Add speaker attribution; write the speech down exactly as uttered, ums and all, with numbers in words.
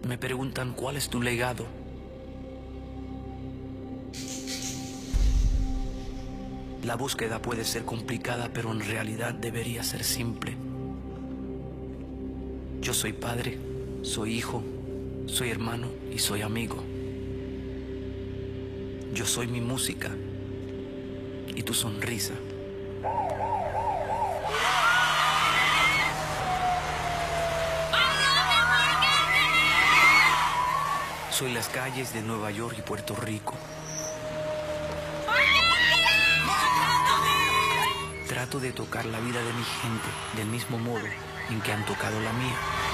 Speaker 1: Me preguntan cuál es tu legado. La búsqueda puede ser complicada, pero en realidad debería ser simple. Yo soy padre, soy hijo, soy hermano y soy amigo. Yo soy mi música y tu sonrisa. Soy las calles de Nueva York y Puerto Rico. Trato de tocar la vida de mi gente del mismo modo en que han tocado la mía.